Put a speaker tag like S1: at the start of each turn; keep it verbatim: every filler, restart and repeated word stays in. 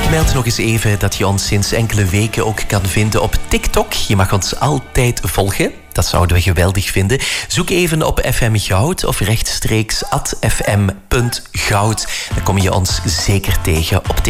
S1: Meld nog eens even dat je ons sinds enkele weken ook kan vinden op TikTok. Je mag ons altijd volgen. Dat zouden we geweldig vinden. Zoek even op F M Goud of rechtstreeks at f m punt goud. Dan kom je ons zeker tegen op TikTok.